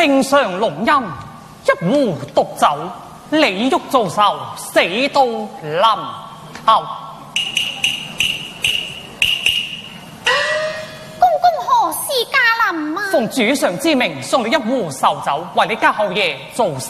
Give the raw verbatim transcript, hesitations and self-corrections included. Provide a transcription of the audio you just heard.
正常龍音，一壺毒酒，李煜造壽，死到臨頭。 公公何時駕臨啊？ 奉主上之命，送你一壺壽酒，為你家後爺做